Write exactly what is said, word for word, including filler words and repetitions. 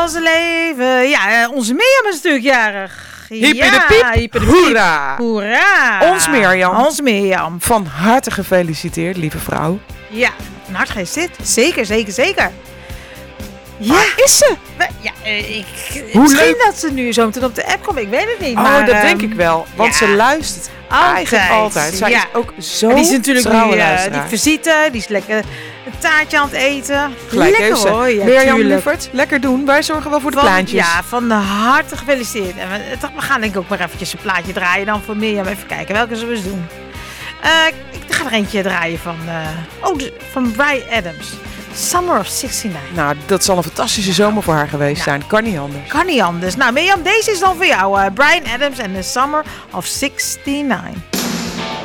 als leven. Ja, uh, onze Mirjam is natuurlijk jarig. Hippie-de-piep, ja, hoera. Hoera. Ons Mirjam. Ons Mirjam. Van harte gefeliciteerd, lieve vrouw. Ja, van harte gefeliciteerd. Zeker, zeker, zeker. Ja. Waar is ze? Ja, ik, Hoe misschien leuk. dat ze nu zo meteen op de app komt. Ik weet het niet. Oh, maar, dat um, denk ik wel. Want ja. ze luistert Altijd. eigenlijk altijd. Zij ja. is ook zo en die is natuurlijk trouwe nu, uh, luisteraar. die visite. Die is lekker een taartje aan het eten. Gelijk lekker heeft ze. hoor. Ja, Mirjam tuurlijk. Lievert, lekker doen. Wij zorgen wel voor de Van, plaatjes. ja, van harte gefeliciteerd. En we, we gaan denk ik ook maar eventjes een plaatje draaien dan voor Mirjam. Even kijken welke zullen we eens doen. Uh, ik ga er eentje draaien van, uh, oh, van Bryan Adams. Summer of zesentignegentig. Nou, dat zal een fantastische zomer voor haar geweest ja. zijn. Kan niet anders. Kan niet anders. Nou, Mirjam, deze is dan voor jou. Uh, Bryan Adams en The Summer of zesentignegentig.